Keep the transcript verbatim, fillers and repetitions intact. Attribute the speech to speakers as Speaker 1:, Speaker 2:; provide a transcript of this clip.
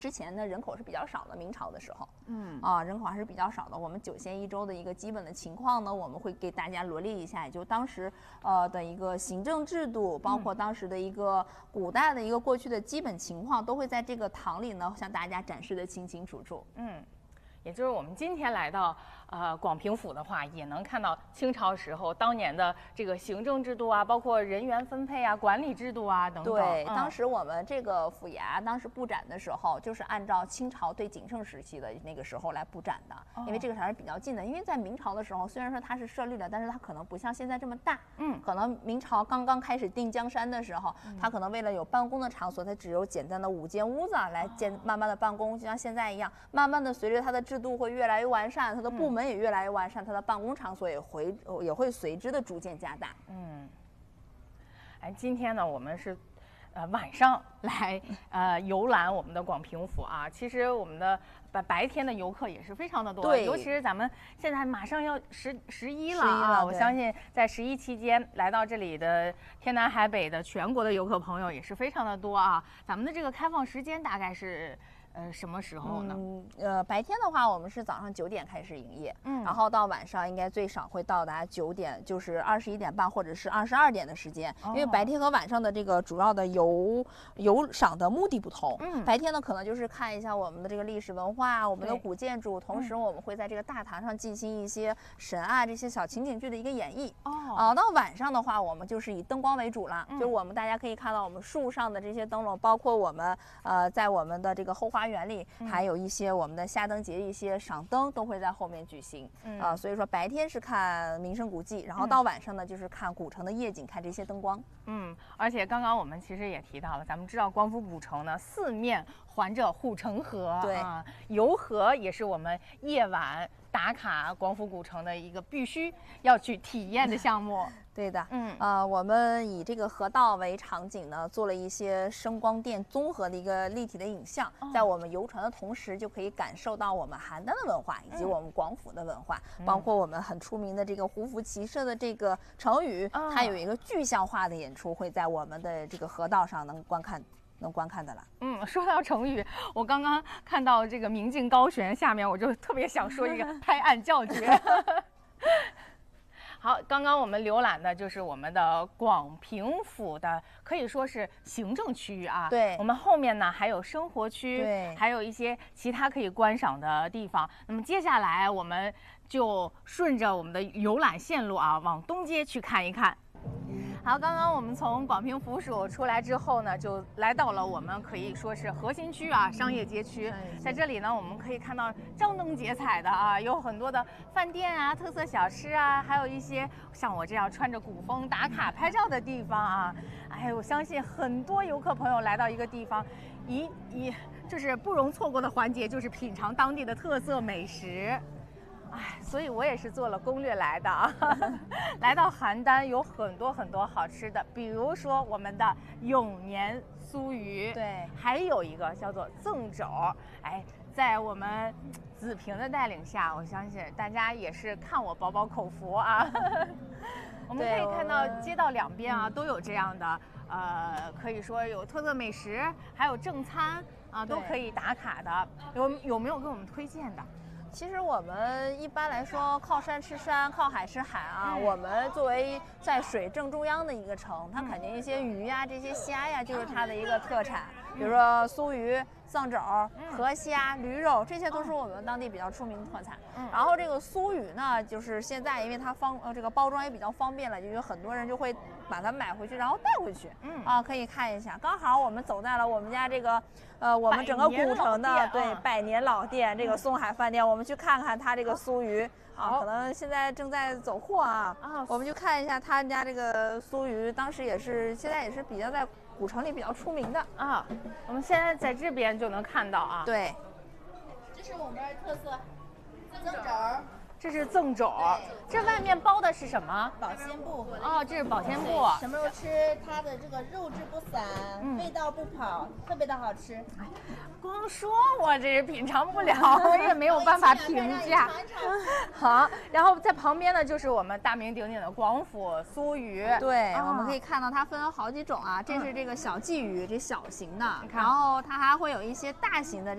Speaker 1: 之前呢，人口是比较少的，明朝的时候，
Speaker 2: 嗯
Speaker 1: 啊，人口还是比较少的。我们九县一州的一个基本的情况呢，我们会给大家罗列一下，也就当时呃的一个行政制度，包括当时的一个古代的一个过去的基本情况，都会在这个堂里呢向大家展示的清清楚楚。
Speaker 2: 嗯。也就是我们今天来到呃广平府的话，也能看到清朝时候当年的这个行政制度啊，包括人员分配啊、管理制度啊等等。
Speaker 1: 对，
Speaker 2: 嗯、
Speaker 1: 当时我们这个府衙当时布展的时候，就是按照清朝最鼎盛时期的那个时候来布展的，
Speaker 2: 哦、
Speaker 1: 因为这个还是比较近的。因为在明朝的时候，虽然说它是设立了，但是它可能不像现在这么大。
Speaker 2: 嗯，
Speaker 1: 可能明朝刚刚开始定江山的时候，嗯、它可能为了有办公的场所，它只有简单的五间屋子来建，慢慢的办公，就像现在一样，慢慢的随着它的制度会越来越完善，它的部门也越来越完善，它的办公场所也会也会随之的逐渐加大。
Speaker 2: 嗯，哎，今天呢，我们是呃晚上来呃游览我们的广平府啊。其实我们的白白天的游客也是非常的多，
Speaker 1: 对，
Speaker 2: 尤其是咱们现在马上要十十一了啊，我相信在十一期间来到这里的天南海北的全国的游客朋友也是非常的多啊。咱们的这个开放时间大概是呃什么时候呢？
Speaker 1: 嗯，呃，白天的话，我们是早上九点开始营业，
Speaker 2: 嗯，
Speaker 1: 然后到晚上应该最少会到达九点，就是二十一点半或者是二十二点的时间。哦、因为白天和晚上的这个主要的游游赏的目的不同。
Speaker 2: 嗯，
Speaker 1: 白天呢可能就是看一下我们的这个历史文化，我们的古建筑，同时我们会在这个大堂上进行一些神啊这些小情景剧的一个演绎。
Speaker 2: 哦，
Speaker 1: 啊，到晚上的话，我们就是以灯光为主了，
Speaker 2: 嗯、
Speaker 1: 就是我们大家可以看到我们树上的这些灯笼，包括我们呃在我们的这个后花。花园里还有一些我们的夏灯节一些赏灯都会在后面举行，嗯啊、呃，所以说白天是看名胜古迹，然后到晚上呢就是看古城的夜景，看这些灯光。
Speaker 2: 嗯，而且刚刚我们其实也提到了，咱们知道光复古城呢四面环着护城河，
Speaker 1: 对
Speaker 2: 啊，游河也是我们夜晚打卡光复古城的一个必须要去体验的项目。
Speaker 1: 对的，
Speaker 2: 嗯，
Speaker 1: 呃，我们以这个河道为场景呢，做了一些声光电综合的一个立体的影像，哦、在我们游船的同时，就可以感受到我们邯郸的文化以及我们广府的文化，嗯、包括我们很出名的这个胡服骑射的这个成语，哦、它有一个具象化的演出，会在我们的这个河道上能观看。能观看的了。
Speaker 2: 嗯，说到成语，我刚刚看到这个明镜高悬，下面我就特别想说一个拍案叫绝。好，刚刚我们浏览的就是我们的广平府的，可以说是行政区域啊。
Speaker 1: 对，
Speaker 2: 我们后面呢还有生活区，
Speaker 1: 对，
Speaker 2: 还有一些其他可以观赏的地方。那么接下来我们就顺着我们的游览线路啊，往东街去看一看。好，刚刚我们从广平府署出来之后呢，就来到了我们可以说是核心区啊，商业街区。在这里呢，我们可以看到张灯结彩的啊，有很多的饭店啊、特色小吃啊，还有一些像我这样穿着古风打卡拍照的地方啊。哎，我相信很多游客朋友来到一个地方，一一就是不容错过的环节就是品尝当地的特色美食。哎，所以我也是做了攻略来的啊。来到邯郸有很多很多好吃的，比如说我们的永年酥鱼，
Speaker 1: 对，
Speaker 2: 还有一个叫做赠肘。哎，在我们子平的带领下，我相信大家也是看我饱饱口福啊。我们可以看到街道两边啊都有这样的，呃，可以说有特色美食，还有正餐啊，都可以打卡的。有有没有给我们推荐的？
Speaker 1: 其实我们一般来说靠山吃山，靠海吃海啊。嗯、我们作为在水正中央的一个城，它肯定一些鱼呀、这些虾呀，就是它的一个特产。比如说酥鱼、藏肘、河虾、驴肉，这些都是我们当地比较出名的特产。嗯、然后这个酥鱼呢，就是现在因为它方呃这个包装也比较方便了，就有很多人就会把它买回去，然后带回去。嗯啊，可以看一下。刚好我们走在了我们家这个呃我们整个古城的对百年老店这个松海饭店，我们去看看它这个酥鱼。啊，可能现在正在走货啊，啊，我们就看一下他家这个酥鱼，当时也是现在也是比较在古城里比较出名的
Speaker 2: 啊。我们现在在这边就能看到啊，
Speaker 1: 对，
Speaker 3: 这是我们这儿特色增肘。
Speaker 2: 这是赠肘，这外面包的是什么？
Speaker 3: 保鲜布。
Speaker 2: 哦，这是保鲜布。
Speaker 3: 什么时候吃它的这个肉质不散，嗯、味道不跑，特别的好吃。
Speaker 2: 光说我这是品尝不了，我也没有办法评价。好，然后在旁边呢就是我们大名鼎鼎的广府酥鱼。
Speaker 1: 对，哦、我们可以看到它分好几种啊，这是这个小鲫鱼，这小型的，然后它还会有一些大型的。